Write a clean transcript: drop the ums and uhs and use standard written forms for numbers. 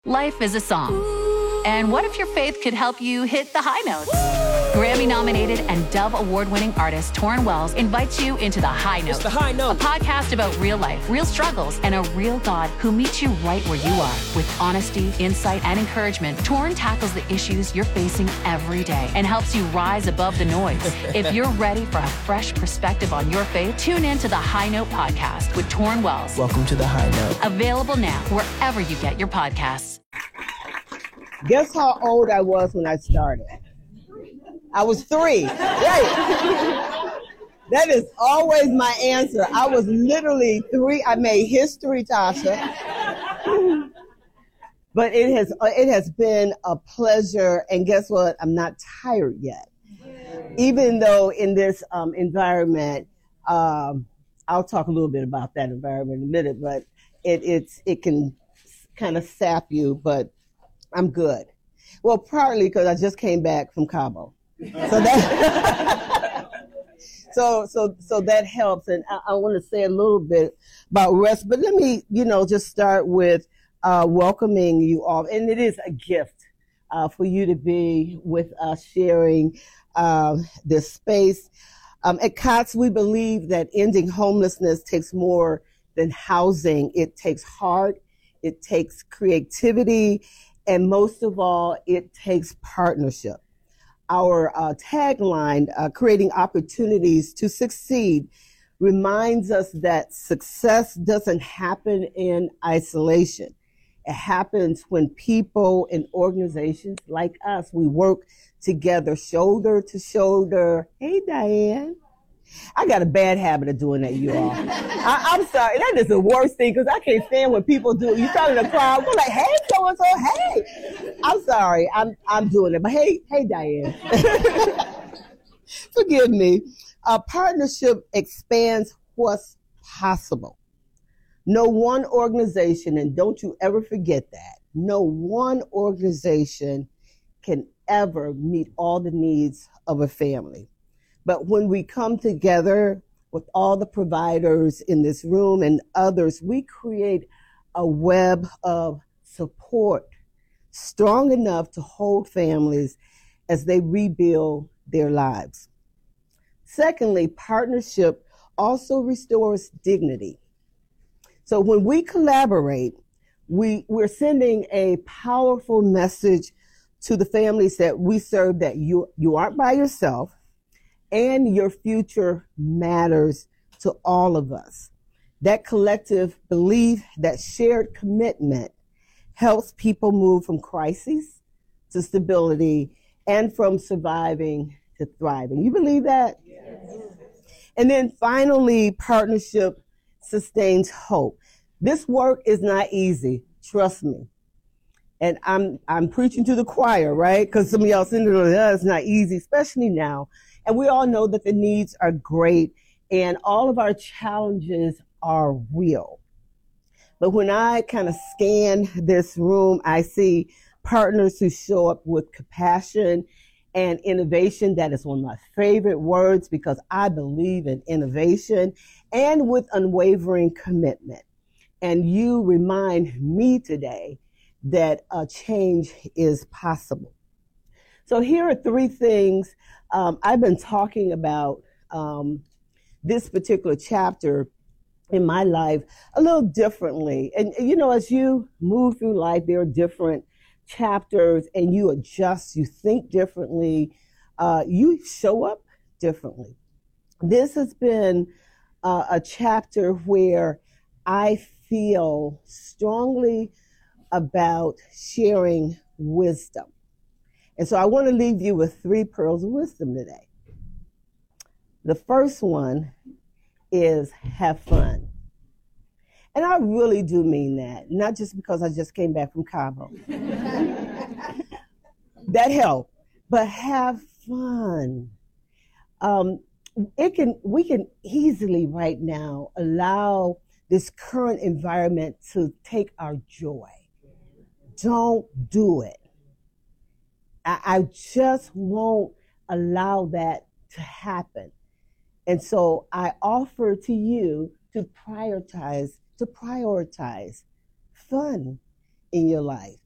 Life is a song. And what if your faith could help you hit the high notes? Grammy-nominated and Dove Award-winning artist Torrin Wells invites you into The High Note. It's The High Note. A podcast about real life, real struggles, and a real God who meets you right where you are. With honesty, insight, and encouragement, Torrin tackles the issues you're facing every day and helps you rise above the noise. If you're ready for a fresh perspective on your faith, tune in to The High Note podcast with Torrin Wells. Welcome to The High Note. Available now wherever you get your podcasts. Guess how old I was when I started? I was 3. Right. That is always my answer. I was literally 3. I made history, Tasha. But it has been a pleasure. And guess what? I'm not tired yet. Even though in this environment, I'll talk a little bit about that environment in a minute, but it can kind of sap you, but I'm good. Well, partly because I just came back from Cabo. So that so that helps. And I want to say a little bit about rest, but let me, just start with welcoming you all. And it is a gift for you to be with us sharing this space. At COTS, we believe that ending homelessness takes more than housing. It takes heart, it takes creativity, and most of all, it takes partnership. Our tagline, creating opportunities to succeed, reminds us that success doesn't happen in isolation. It happens when people and organizations like us, we work together, shoulder to shoulder. Hey, Diane. I got a bad habit of doing that, you all. I'm sorry. That is the worst thing because I can't stand when people do it. You talking to the crowd, we're like, hey, so-and-so, hey. I'm sorry. I'm doing it. But hey, Diane. Forgive me. A partnership expands what's possible. No one organization, and don't you ever forget that, no one organization can ever meet all the needs of a family. But when we come together with all the providers in this room and others, we create a web of support strong enough to hold families as they rebuild their lives. Secondly, partnership also restores dignity. So when we collaborate, we're sending a powerful message to the families that we serve that you aren't by yourself, and your future matters to all of us. That collective belief, that shared commitment helps people move from crisis to stability and from surviving to thriving. You believe that? Yes. And then finally, partnership sustains hope. This work is not easy, trust me. And I'm preaching to the choir, right? Because some of y'all saying it's not easy, especially now. And we all know that the needs are great and all of our challenges are real. But when I kind of scan this room, I see partners who show up with compassion and innovation. That is one of my favorite words because I believe in innovation, and with unwavering commitment. And you remind me today that a change is possible. So here are 3 things. I've been talking about this particular chapter in my life a little differently. And, as you move through life, there are different chapters and you adjust, you think differently, you show up differently. This has been a chapter where I feel strongly about sharing wisdom. And so I want to leave you with 3 pearls of wisdom today. The first one is have fun. And I really do mean that, not just because I just came back from Cabo. That helped, but have fun. We can easily right now allow this current environment to take our joy. Don't do it. I just won't allow that to happen. And so I offer to you to prioritize fun in your life.